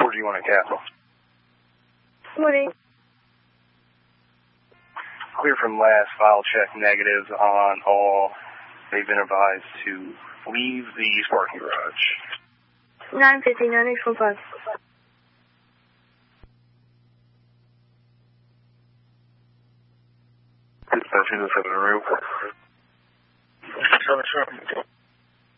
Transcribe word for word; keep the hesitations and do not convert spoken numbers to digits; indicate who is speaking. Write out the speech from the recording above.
Speaker 1: four G one at Castle.
Speaker 2: Morning.
Speaker 1: Clear from last file check negatives on all. They've been advised to leave the parking garage.
Speaker 2: nine fifty, nine eight four five.
Speaker 1: Dispatch, is this in the room?
Speaker 3: Sure, sure.